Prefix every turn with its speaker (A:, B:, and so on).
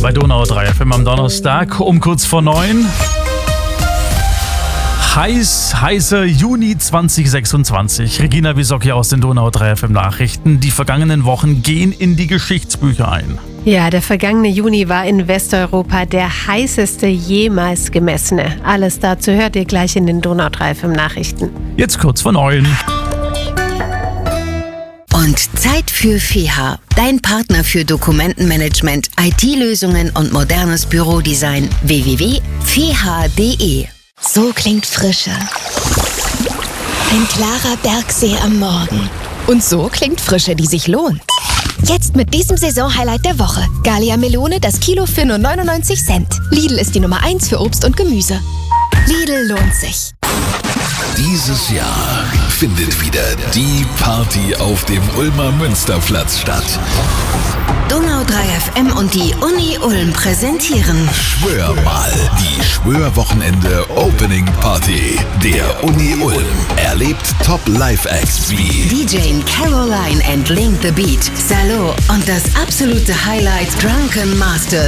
A: bei Donau 3 FM am Donnerstag um kurz vor 9. Heißer Juni 2026. Regina Bisocchi aus den Donau 3 FM Nachrichten. Die vergangenen Wochen gehen in die Geschichtsbücher ein.
B: Ja, der vergangene Juni war in Westeuropa der heißeste jemals gemessene. Alles dazu hört ihr gleich in den Donau 3 FM Nachrichten.
A: Jetzt kurz vor 9.
C: Und Zeit für FEHA, dein Partner für Dokumentenmanagement, IT-Lösungen und modernes Bürodesign. www.feha.de.
D: So klingt Frische. Ein klarer Bergsee am Morgen. Und so klingt Frische, die sich lohnt. Jetzt mit diesem Saisonhighlight der Woche. Gallia Melone, das Kilo für nur 99 Cent. Lidl ist die Nummer 1 für Obst und Gemüse. Lidl lohnt sich.
E: Dieses Jahr findet wieder die Party auf dem Ulmer Münsterplatz statt.
C: Donau 3 FM und die Uni Ulm präsentieren
E: Schwör mal, die Schwörwochenende Opening Party der Uni Ulm. Erlebt Top-Live-Acts wie
C: DJ Caroline and Link the Beat, Salo und das absolute Highlight Drunken Master